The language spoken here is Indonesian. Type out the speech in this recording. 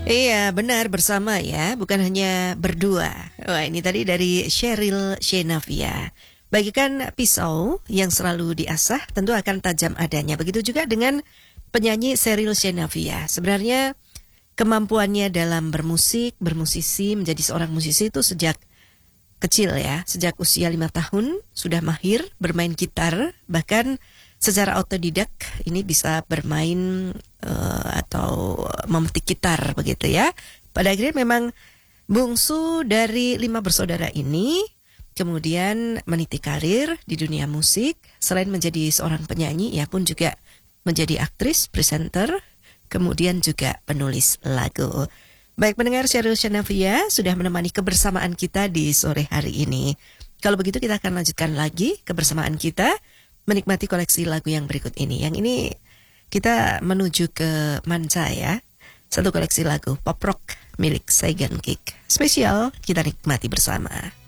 Iya, benar bersama ya, bukan hanya berdua. Wah, ini tadi dari Sheryl Sheinafia. Bagikan pisau yang selalu diasah tentu akan tajam adanya. Begitu juga dengan penyanyi Sheryl Sheinafia. Sebenarnya kemampuannya dalam bermusik, bermusisi, menjadi seorang musisi itu sejak kecil ya. Sejak usia 5 tahun sudah mahir bermain gitar, bahkan secara otodidak ini bisa bermain atau memetik gitar begitu ya. Pada akhirnya memang bungsu dari 5 bersaudara ini kemudian meniti karir di dunia musik. Selain menjadi seorang penyanyi, ia pun juga menjadi aktris, presenter, kemudian juga penulis lagu. Baik pendengar, Sheryl Sheinafia sudah menemani kebersamaan kita di sore hari ini. Kalau begitu kita akan lanjutkan lagi kebersamaan kita menikmati koleksi lagu yang berikut ini. Yang ini kita menuju ke Manca ya. Satu koleksi lagu pop rock milik Saigon Kick. Spesial kita nikmati bersama.